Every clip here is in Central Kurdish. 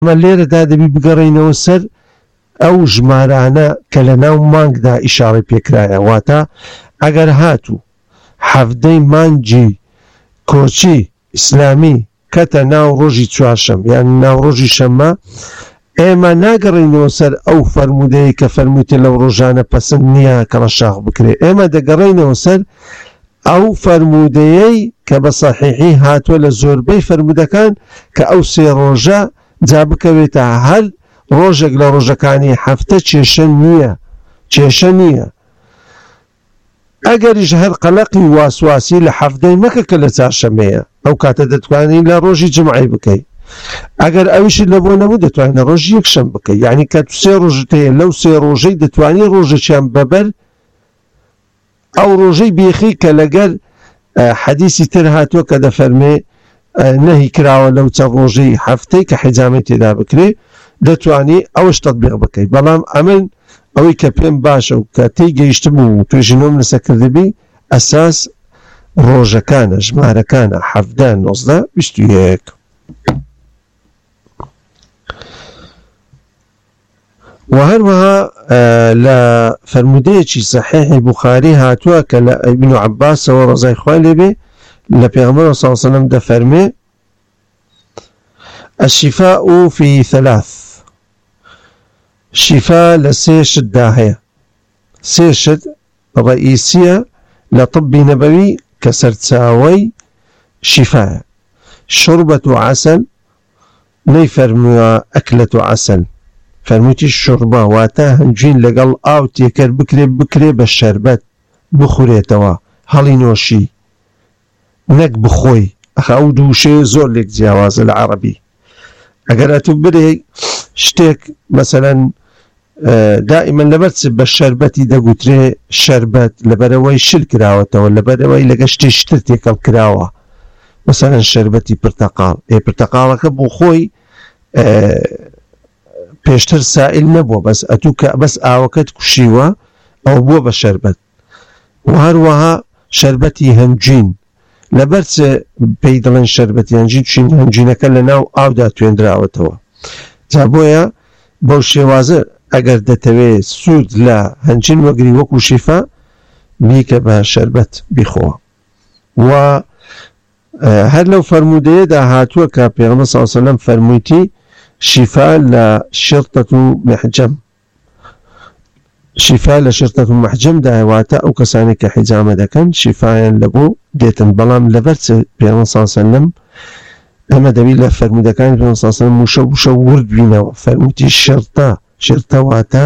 لێرەدا دەبی بگەڕێنەوە سەر ئەو ژمارانە کە لە ناو مانگدا ئیشارەی پێکرایە، واتە ئەگەر هاتوو هەفتەی مانگی کۆچی ئیسلامی کەتە ناو ڕۆژی چوارشەم یان ناو ڕۆژی شەممە، ئێمە ناگەڕێنەوە سەر ئەو فەرمودەیە کە فەرمووتە لەو ڕۆژانە پەسەند نییە کە ڕەشاق بکرێت، ئێمە دەگەڕێنەوە سەر ئەو فەرمودەیەی کە بە سەحیحی هاتووە لە زۆربەی فەرمودەکان کە ئەو سێ ڕۆژە جا بکەوێتە هەر ڕۆژێک لە ڕۆژەکانی هەفتە کێشە نییە. ئەگەریش هەر قەلەقی واسواسی لە هەفتەی مەکە کە لە چارشەمەیە، ئەو کاتە دەتوانین لە ڕۆژی جمعی بکەیت، ئەگەر ئەویشت لە بۆ نەبوو دەتوانین لە ڕۆژی یەکشەم بکەیت، یعنی کە سێ ڕۆژت هەیە لەو سێ ڕۆژەی دەتوانین ڕۆژێکیان بەبەر ئەو ڕۆژەی بێخی کە لەگەر حەدیسی تر هاتووە کە دەفەرمێ نەهی کراوە لەو چەند ڕۆژەی هەفتەی کە حیجامەی تێدا بکرێ، دەتوانی ئەوش تەطبیق بکەیت. بەڵام ئەمن ئەوەی کە پێم باشە و کە تێی گەیشتم و توێژینۆم لەسەر کردبی ئەساس ڕۆژەکانە، ژمارەکانە 17 19 21. و هەروەها لە فەرمودەیەکی سەحیحی بوخاری هاتووە کە لە ئیبن عەباسەوە ڕەزای خوای لێبێ لە پێغەمبەر صلی الله علیه وسلم دەفەرمێ الشفاء في 3، شفاء لسي شدة هي سي شد رئيسية لطب نبوي كسرتساوي شفاء، شربة عسل ني فرموا أكلة عسل، فرموتي الشربة واتا هنجين لقل آو تيكر بكري بالشربت بخوريتوا هالي نوشي نك بخوي أخاو دوشي زور لك جواز العربي. اگر اتو بری شتێک مثلا دائما لەبەر بە شەربەتی دەگوترێ شەربەت لەبەرەوەی شل کراوەتەوە، لەبەرەوەی لەگە شتێ شتر تێکەڵ کراوە، مثلا شەربەتی پرتەقاڵ، پرتەقاڵەکە بۆ خۆی پێشتر سائل نەبووە، بەس ئەتوو کە بەس ئاوەکەت کوشیوە ئەو بووە بە شەربەت. و هەروەها شەربەتی هەنجین لەبەرچ پێی دەڵێن شەربەتی هەنجین چین هەنجینەکە لە ناو ئاودا توێندراوەتەوە، جا بۆیە بەو شێوازە ئەگەر دەتەوێت سوود لە هەنجین وەگری وەکو شیفا بیکە بە شەربەت بیخۆوە. و هەر لەو فەرمودەیەدا هاتووە کە پێغەمبەر صلی الله علیه وسلم فەرموویەتی شیفا لە شرطة محجم، شیفا لە شرطة محجم داواتە ئەو کەسانی کە حیجامە دەکەن شیفایان لەبۆ دێتن، بەڵام لەبەرچ پێغەمبەر صلی الله علیه وسلم ئەمە دەبی لە فەرمودەکانی پێغەمبەر صلی الله علیه وسلم وشە ورد بینەوە، فەرمووتی شرطە واتە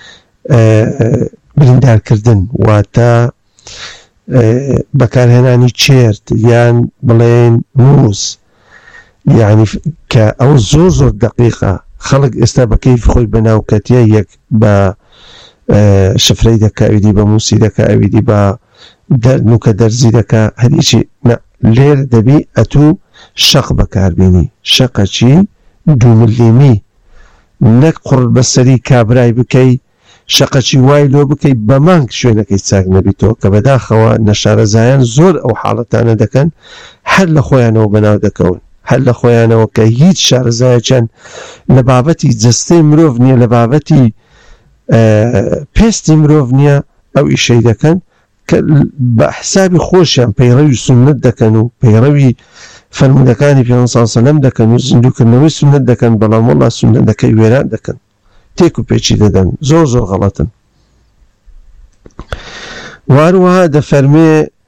بریندارکردن، واتە بەکارهێنانی چێرت یان بڵێن موز، یعنی کە ئەو زۆر دقیقە خەڵک ئێستا بە کەیف خۆی بەناوکەتیە یەک بە شفرەی دەکا ئەویدی بە موسی دەکا ئەویدی بە نوکە دەرزی دەکا هەریچی لێر دەبی ئەتوو شەق بەکاربێنی، شەقەچی 2 ملیمی نەک قوڕ بەسەری کابرای بکەی، شەقەچی وای لۆ بکەی بە مانگ شوێنەکەی چاک نەبیتەوە، کە بەداخەوە نەشارەزایان زۆر ئەو حاڵەتانە دەکەن هەر لە خۆیانەوە بەناو دەکەون، هەر لە خۆیانەوە کە هیچ شارەزایەکیان لە بابەتی جەستەی مرۆڤ نییە، لە بابەتی پێستی مرۆڤ نییە، ئەو ئیشەی دەکەن کە بە حسابی خۆشیان پەیڕەوی سونەت دەکەن و پەیڕەوی فەرمودەکانی پێغەمبەر صلی الله علیه وسلم دەکەن و زیندووکردنەوەی سونەت دەکەن، بەڵام وەڵا سونەتەکەی وێران دەکەن، تێک و پێچی دەدەن، زۆر غەڵەتن. واروەها دەفەرمێ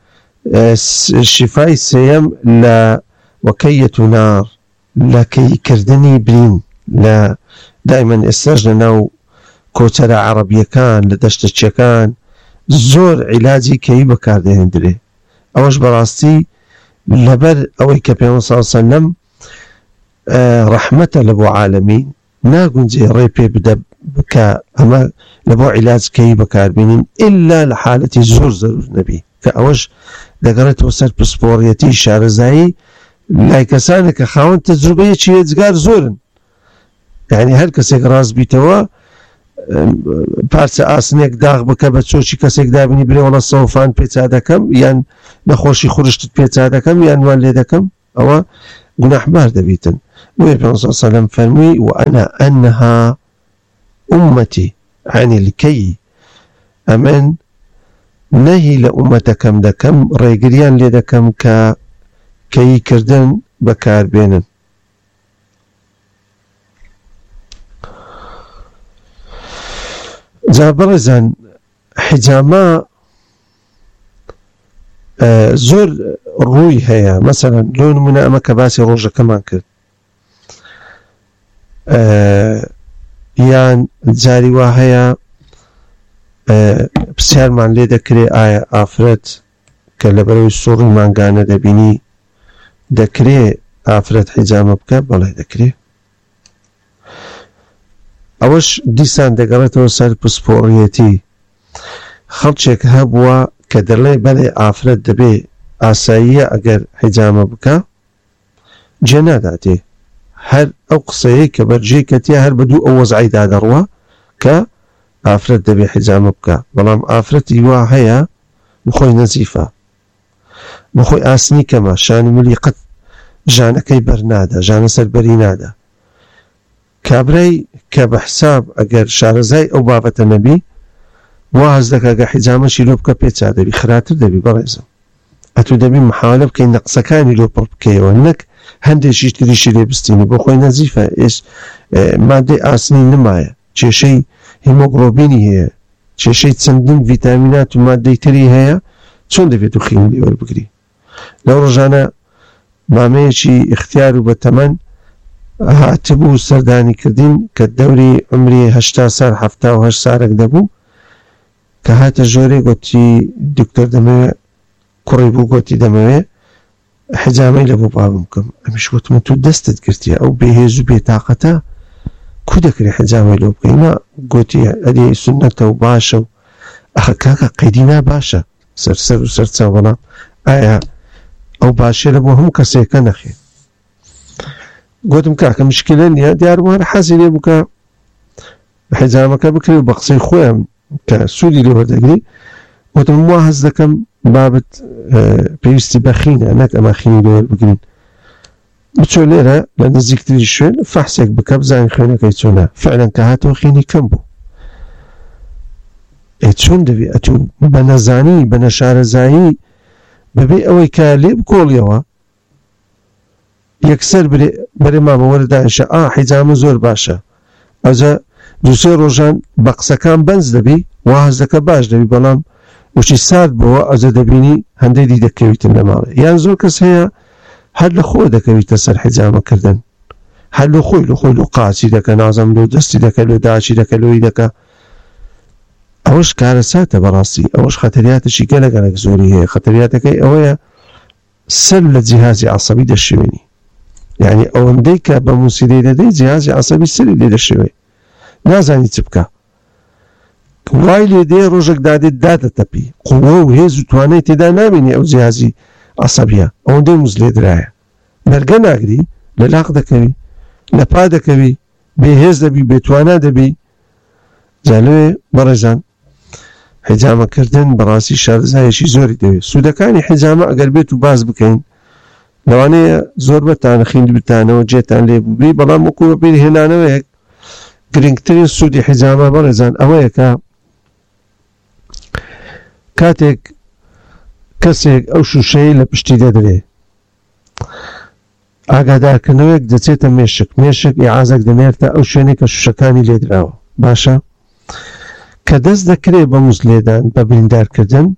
شیفای سێیەم لە وەکەیەت و نار، لە کەیکردنی برین، لە دایمەن ئێستاش لە ناو کۆچەرە عەرەبیەکان لە دەشتەچیەکان زۆر عیلاجی کەی بەکاردەهێنرێ، ئەوەش بەڕاستی لەبەر ئەوەی کە پێغەمبەر صلی الله علیه وسلم ڕەحمەتە لە بۆ عالەمین، ناگونجێ ڕێ پێ بدە بکە ئەمە لە بۆ عیلاج کەی بەکاربێنین ئیلا لە حالەتی زۆر زەرور نەبی، کە ئەوەش دەگەڕێتەوە سەر پسپۆڕیەتی شارەزایی لای کەسانە کە خاوەن تەجروبەیەکی هێزگار زۆرن، یعنی هەر کەسێک ڕاست بیتەوە پارچە ئاسنێک داغ بکە بە چۆچی کەسێک دابنی برێ وەڵە سەوفان پێچا دەکەم یان نەخۆشی خوڕشتت پێچا دەکەم یان وان لێ دەکەم، ئەوە گوناحبار دەبیتن. ويبقى صلى الله عليه وسلم فرمي وأنا أنهى أمتي عن الكي أمن نهي لأمتكم دكم ريقريان لدكم كي كردن بكار بينن. جابرزان حجامة زور روي هيا مثلا لون من أمك باسي روجة كمان كرد یان جاری وا هەیە پرسیارمان لێ دەکرێت ئایا ئافرەت کە لەبەرەوەی سوڕی مانگانە دەبینی دەکرێت ئافرەت حیجامە بکە؟ بەڵێ دەکرێت. ئەوەش دیسان دەگەڕێتەوە سەر پسپۆڕیەتی خەڵکێک هەبووە کە دەڵێ بەڵێ ئافرەت دەبێ ئاساییە ئەگەر حیجامە بکە جێ ناداتێ. هەر ئەو قسەیە کە بەرجێ کەتیە هەر بەدوو ئەو وەزعیدا دەڕوە کە ئافرەت دەبێ حیجامە بکە، بەڵام ئافرەتی وا هەیە بخۆی نەزیفە، بخۆی ئاسنی کەمە، شانی ملی قەت ژانەکەی بەرنادا، ژانە سەربەری نادا. کابرای کە بە حساب ئەگەر شارەزای ئەو بابەتە نەبی واز دەکە گە حیجامەشی لۆ بکە پێچا دەبی خراتر دەبی بەڕێزم. ئەتوو دەبی محاولە بکەین نەقسەکانی لۆ پڕ بکەیەوە، نەک هەندێکی تریشی لێ بستینی بۆ خۆی نەزیفە، مادەی ئاسنی نمایە، کێشەی هیمۆگلۆبینی هەیە، کێشەی چەندین ڤیتامینات و مادەی تری هەیە، چۆن دەبێت و خینی وەربگری؟ لەو ڕۆژانە مامەیەکی اختیار و بەتەمەن هاتبوو سەردانی کردین کە دەوری عمری 80 سال 78 سالێک دەبوو کە هاتە ژۆرێ گوتی دکتۆر دەمەوێت کوڕی بوو گوتی دەمەوێت حجامەی لە بۆ بابم بکەم. ئەمیش گوتمە تو دەستت گرتیە ئەو بێهێز و بێتاقەتە کو دەکرێت حجامەی لۆ بکەینە؟ گوتی ئەدێ سنەتە و باشە و ئەخە کاکە قەیدینا باشە سەرسەر و سەرچاو، بەڵام ئایا ئەو باشێ لە بۆ هەموو کەسێکە نەخێ؟ گوتم کاکە مشکلە نییە، دیاروانە حەزی لێ بکە حیجامەکە بکرێت بە قسەی خۆیان کە سوودی لێ وەردەگری. گوتم وا هەز دەکەم بابت پێویستی بەخینە، نەک ئەمە خینی لێ وەربگرین، بچۆ لێرە لە نزیکتری شوێن فەحسێک بکە بزانین خوێنەکەی چۆنە. فعلەن کە هاتەوە خینی کەم بوو. چۆن دەبێت ئەتوو بە نەزانی بە نەشارەزایی بەبێ ئەوەی کە لێ بکۆڵیەوە یەکسەر بەرێ مامەوەرە دانیشە حیجامە زۆر باشە، ئەوجا دووسێ ڕۆژان بە قسەکان بەنج دەبی وازەکە باش دەبی، بەڵام وشی سارد بەوە ئەوجا دەبینی هەندێک دی دەکەویتن لە ماڵێ. یان زۆر کەس هەیە هەر لە خۆ دەکەویتە سەر حیجامەکردن، هەر لە خۆی لۆ قاچی دەکە، نازەم لۆ دەستی دەکە، لۆ داچی دەکە، لۆی دەکە. ئەوەش کارە ساتە بەڕاستی، ئەوەش خەتەریاتشی گەلەگەلێک زۆری هەیە. خەتەریاتەکەی ئەوەیە سەر لە جیهازی عەسەبی دەشێوێنی، یعنی ئەوەندەی کە بە موسیقی دەدەی جیهازی عەسەبی سەری لێ دەشێوێ، نازانی چ بکە، وای لێ دێ ڕۆژێک دادێت دادەتەپی، قووە و هێز و توانای تێدا نامێنی ئەو جیهازی عەسەبیە، ئەوەندەی موز لێ درایە، بەرگە ناگری، لە لاق دەکەوی، لە پا دەکەوی، بێهێز دەبی، بێتوانە دەبی. جالوێ بەڕێزان حیجامەکردن بەڕاستی شارەزایەکی زۆری دەوێت. سوودەکانی حیجامە ئەگەر بێت و باز بکەین لەوانەیە زۆر بەتانە خیند بتانەوە جێتان لێ بووبی، بەڵام وەکو بەپێی هێنانەوەیەک گرنگترین سوودی حیجامە بەڕێزان ئەوەیە کە کاتێک کەسێک ئەو شوشەیە لە پشتی دەدرێ ئاگادارکردنەوەیەک دەچێتە مێشک ئیعازێک دەمێتە ئەو شوێنێک کە شوشەکانی لێدراوە باشە، کە دەست دەکرێت بە موز لێدان بە بریندارکردن.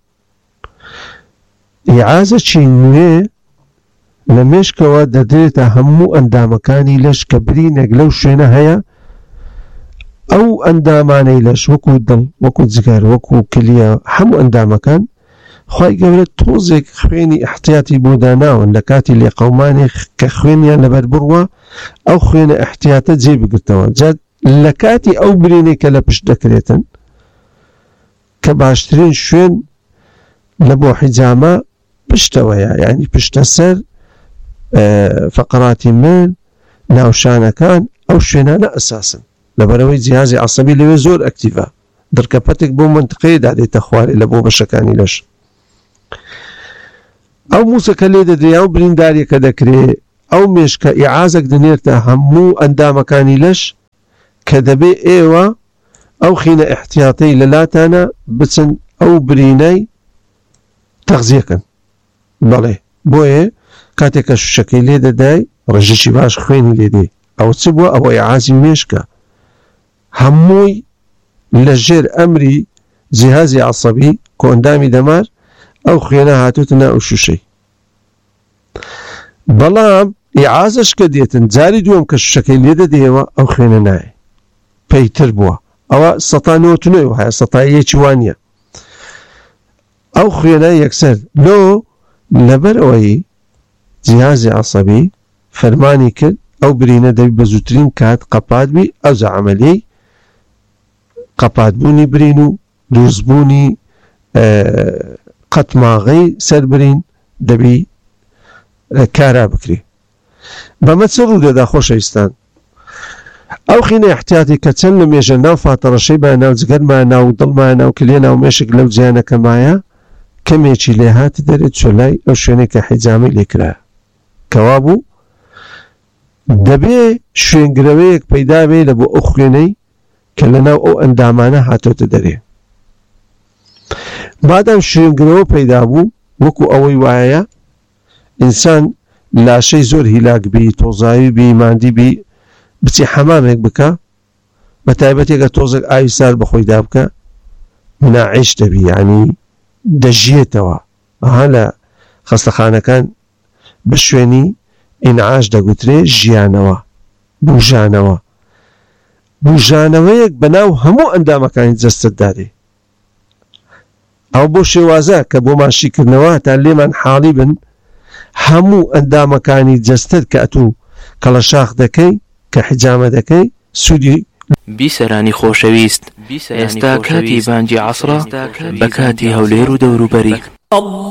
ئیعازەکی نوێ لە مێشکەوە دەدرێتە هەموو ئەندامەکانی لەش کە برینێک لەو شوێنە هەیە، ئەو ئەندامانەی لەش وەکو دڵ، وەکو جگەر، وەکو کلیە، هەموو ئەندامەکان خی گەورە تۆزێک خوێنی احتیاتی بۆ داناون لە کاتی لێقەومانێک کە خوێنیان لەبەر بڕوە ئەو خوێنە احتیاتە جێ بگرتەوە. جا لە کاتی ئەو برینێک کە لە پشت دەکرێتن کە باشترین شوێن لە بۆ حیجامە پشتەوەیە، یعنی پشتە سەر فەقەراتی من ناوشانەکان ئەو شوێنانە ئەساسن، لەبەرەوەی جیهازی عەسەبی لەوێ زۆر ئەکتیڤە، دڕکەپەتێک بۆ منتقەیە دادێتە خوارێ لە بۆ بەشەکانی لەش. ئەو موسەکە لێ دەدرێ، ئەو برینداریەکە دەکرێت ئەو مێشکە ئیعازێک دەنێتە هەموو ئەندامەکانی لەش کە دەبێ ئێوە ئەو خینە احتیاطی لەلاتانە بچن ئەو برینەی تەغزیەکەن. بەڵێ بۆیە کاتێکە شوشەکەی لێ دەدای ڕێژێکی باش خوێنی لێدێ. ئەو چ بووە؟ ئەوە ئیعازی مێشکە هەمووی لە ژێر ئەمری جیهازی عەسەبی کۆ ئەندامی دەمار ئەو خوێنە هاتوتە ناو ئەو شوشەی. بەڵام ئیعازەش کە دێتن جاری دووەم کە شوشەکەی لێ دەدەیەوە ئەو خوێنە نایە پەیتر بووە. ئەوە ١٩٩ هەیە ١٠١ وانە ئەو خوێنە یەکسەر لۆ لەبەر ئەوەی جیهازی عەسەبی فەرمانی کرد ئەو برینە دەبی بە زووترین کات قەپات بی ئەوجا عەمەلەی قەپاتبوونی برین و دروستبوونی قەتماغەی سەر برین دەبی کارا بکری. بەمە چ ڕوودەدا خۆشەویستان؟ ئەو خینە احتیاطی کە چەند لە مێژە ناو فاتەڕەشەی با ناو جگەرمان ناو دڵمان ناو کلێ ناو مێشک لەو جیانەکەمایە کەمێکی لێ هاتی دەرێت چۆلای ئەو شوێنێک کە حیجامی لێکرا کەوا بوو دەبێ شوێنگرەوەیەک پەیدا بێ لە بۆ ئەو خوێنەی کە لە ناو ئەو ئەندامانە هاتۆتە دەرێ. بادام شوێنگرەوە پەیدا بوو وەکو ئەوەی وایە ئینسان لاشەی زۆر هیلاک بی تۆزاوی بی ماندی بی بچی حەمامێک بکە بە تایبەتێکە تۆزێک ئاوی سار بەخۆیدا بکە مناعیش دەبی یعنی دەژیێتەوە. ئەها لە خەستەخانەکان بە شوێنی ئینعاش دەگوترێ ژیانەوە بوژانەوە. بوژانەوەیەک بەناو هەموو ئەندامەکانی جەستت دادێ. ئەو بۆ شێوازە کە بۆ ماشیکردنەوە تا لێمان حاڵی بن هەموو ئەندامەکانی جەستت کە ئەتوو کەڵە شاخ دەکەی کە حجامە دەکەی سوودی بیسەرانی خۆشەویست ئێستا کاتی بانگی عەسرە بە کاتی هەولێر و دەوروبەری.